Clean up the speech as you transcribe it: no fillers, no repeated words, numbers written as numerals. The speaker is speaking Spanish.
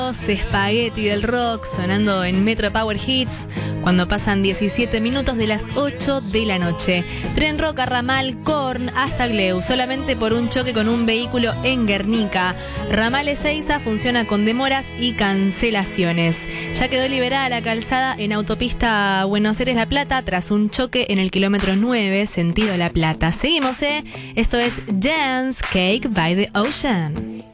Spaghetti del rock sonando en Metro Power Hits cuando pasan 17 minutos de las 8 de la noche. Tren Roca, Ramal, Korn hasta Gleu, solamente por un choque con un vehículo en Guernica. Ramal Ezeiza funciona con demoras y cancelaciones. Ya quedó liberada la calzada en autopista Buenos Aires-La Plata tras un choque en el kilómetro 9, sentido La Plata. Seguimos, Esto es Dance Cake by the Ocean.